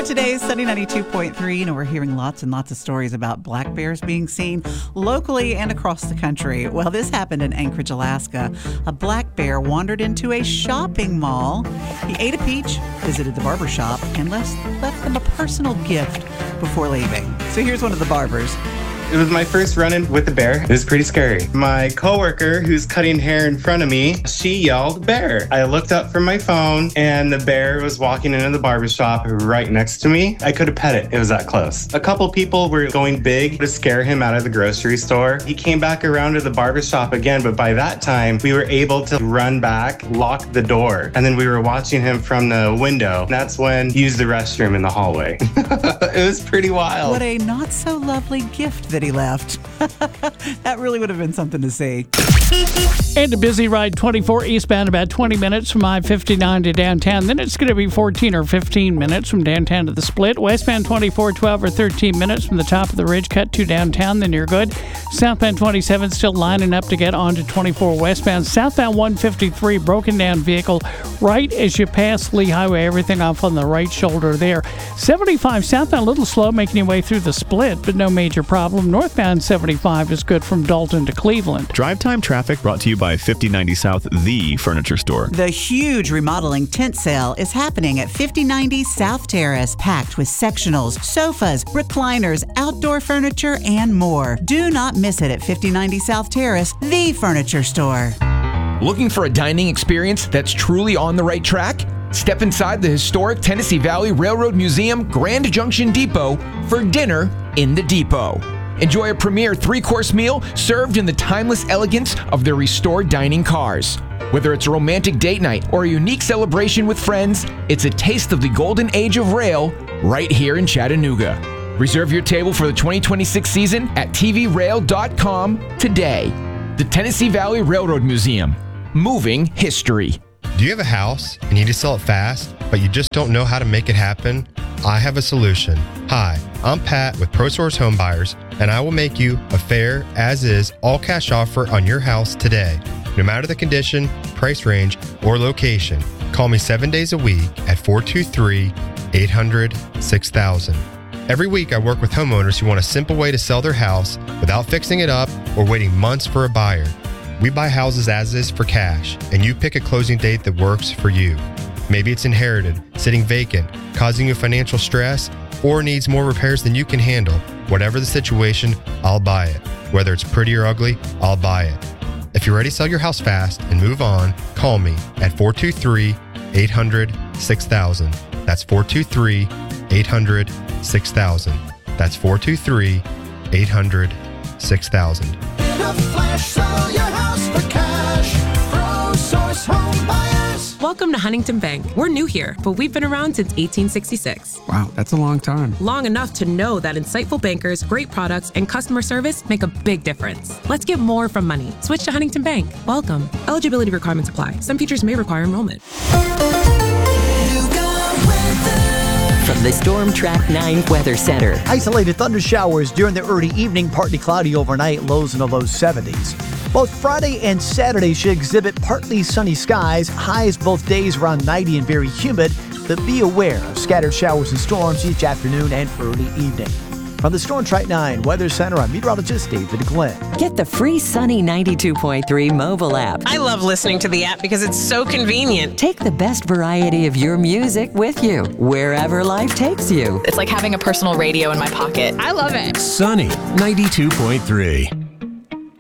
are today's Sunny 92.3, and we're hearing lots and lots of stories about black bears being seen locally and across the country. Well, this happened in Anchorage, Alaska. A black bear wandered into a shopping mall. He ate a peach, visited the barber shop, and left them a personal gift before leaving. So here's one of the barbers. It was my first run-in with the bear. It was pretty scary. My coworker, who's cutting hair in front of me, she yelled, "Bear!" I looked up from my phone, and the bear was walking into the barbershop right next to me. I could have pet it. It was that close. A couple people were going big to scare him out of the grocery store. He came back around to the barbershop again, but by that time, we were able to run back, lock the door, and then we were watching him from the window. That's when he used the restroom in the hallway. It was pretty wild. What a not-so-lovely gift that he left. That really would have been something to see. And a busy ride 24 eastbound, about 20 minutes from I-59 to downtown. Then it's going to be 14 or 15 minutes from downtown to the split. Westbound 24, 12 or 13 minutes from the top of the ridge cut to downtown. Then you're good. Southbound 27 still lining up to get onto 24 westbound. Southbound 153 broken down vehicle right as you pass Lee Highway. Everything off on the right shoulder there. 75 southbound a little slow making your way through the split, but no major problem. Northbound 75 is good from Dalton to Cleveland. Drive time traffic brought to you by 5090 South, the furniture store. The huge remodeling tent sale is happening at 5090 South Terrace, packed with sectionals, sofas, recliners, outdoor furniture, and more. Do not miss it at 5090 South Terrace, the furniture store. Looking for a dining experience that's truly on the right track? Step inside the historic Tennessee Valley Railroad Museum Grand Junction Depot for dinner in the depot. Enjoy a premier 3-course meal served in the timeless elegance of their restored dining cars. Whether it's a romantic date night or a unique celebration with friends, it's a taste of the golden age of rail right here in Chattanooga. Reserve your table for the 2026 season at tvrail.com today. The Tennessee Valley Railroad Museum. Moving history. Do you have a house and you need to sell it fast, but you just don't know how to make it happen? I have a solution. Hi, I'm Pat with ProSource Home Buyers, and I will make you a fair, as-is, all-cash offer on your house today. No matter the condition, price range, or location, call me 7 days a week at 423-800-6000. Every week I work with homeowners who want a simple way to sell their house without fixing it up or waiting months for a buyer. We buy houses as is for cash, and you pick a closing date that works for you. Maybe it's inherited, sitting vacant, causing you financial stress, or needs more repairs than you can handle. Whatever the situation, I'll buy it. Whether it's pretty or ugly, I'll buy it. If you're ready to sell your house fast and move on, call me at 423-800-6000. That's 423-800-6000. That's 423-800-6000. In a flash, sell your house for cash. ProSource Home Buyers. Welcome to Huntington Bank. We're new here, but we've been around since 1866. Wow, that's a long time. Long enough to know that insightful bankers, great products, and customer service make a big difference. Let's get more from money. Switch to Huntington Bank. Welcome. Eligibility requirements apply. Some features may require enrollment. From the Storm Track 9 Weather Center. Isolated thunder showers during the early evening, partly cloudy overnight, lows in the low 70s. Both Friday and Saturday should exhibit partly sunny skies, highs both days around 90 and very humid, but be aware of scattered showers and storms each afternoon and early evening. From the Storm Track 9 Weather Center, I'm meteorologist David Glenn. Get the free Sunny 92.3 mobile app. I love listening to the app because it's so convenient. Take the best variety of your music with you, wherever life takes you. It's like having a personal radio in my pocket. I love it. Sunny 92.3.